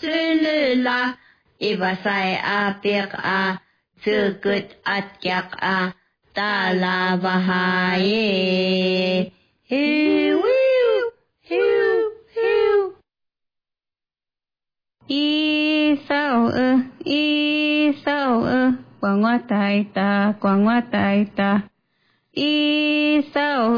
Sylula, Ivasai a Piak a, Zirkut Atyak a, Tala Vahaye. Hiu, hiu, hiu, hiu. Isao Quangwa taita, Quangwa taita. Isao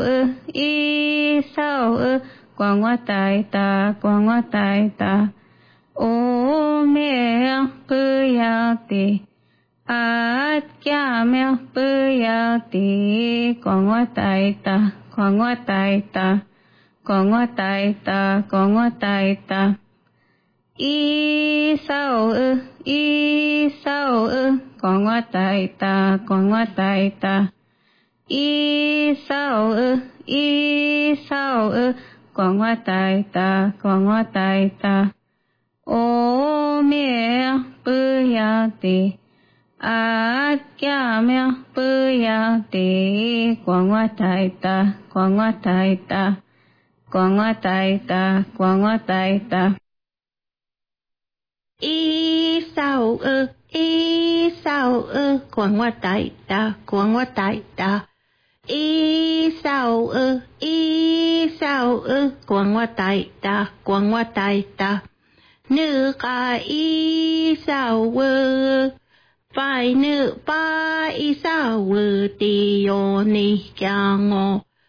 Quangwa taita, Quangwa taita. O mẹ buyati, at kya mẹ buyati, Quangwa taita, Quangwa taita, Quangwa taita, Quangwa taita. Isao Quangwa taita, Quangwa taita. Isao Quangwa taita, Quangwa taita. O mẹ buyati, at kya mẹ buyati, Quangwa taita, Quangwa taita, Quangwa taita, Quangwa taita. Isao Quangwa taita, Quangwa taita. Isao Quangwa taita, Quangwa taita. Nữ ca Isao phải nữ ba Isao ti yo ni kya ngo.